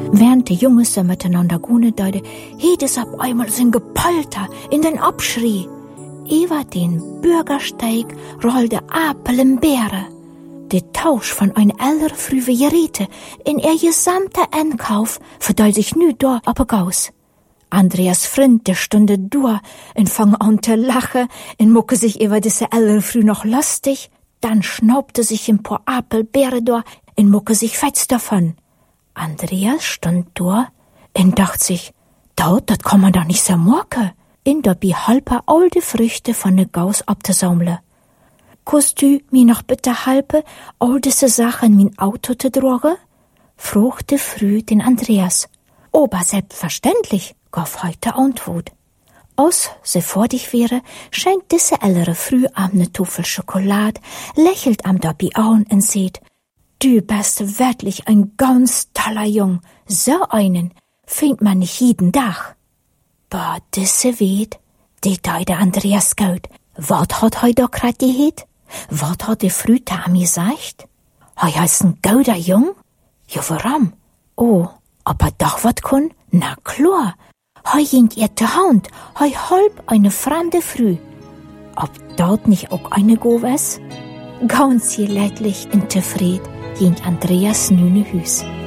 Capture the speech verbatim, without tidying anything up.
Während die Jungs so miteinander gune deide, hielt es ab einmal so ein Gepolter in den Abschrie. Über den Bürgersteig rollte Apel im Bäre. Der Tausch von ein älter frühe Geräte in ihr gesamter Einkauf verteilt sich nu da abgaus. Andreas Freund, der stunde da und fang an zu lachen und mucke sich über diese älter früh noch lustig, dann schnaubte sich ein paar Apelbeere da und mucke sich fetz davon. Andreas stand da und dacht sich, da, dat kann man doch nicht so mucke, in der bi halbe alte Früchte von ne Gaus abzusammeln. Kannst du mir noch bitte halbe alte Sachen in mein Auto zu tragen? Fragte früh den Andreas. Aber selbstverständlich, gab heute Antwort. Aus, so fortig wäre, scheint diese ältere früh am ne Tafel Schokolade, lächelt am dabei an und seht, du bist wirklich ein ganz toller Jung, so einen findet man nicht jeden Tag. Ba, diese weht, die deide Andreas gut. Wat hat hei da grad gehet? Wat hat die früh am gesagt? Hei heißt ein guter Jung? Ja, warum? Oh, aber doch wat kun? Na klar. Hei ging ihr zur Hand, hei halb eine fremde früh. Ob dort nicht auch eine go wes? Ganz gelädlich und zufrieden ging Andreas nüne Hüs.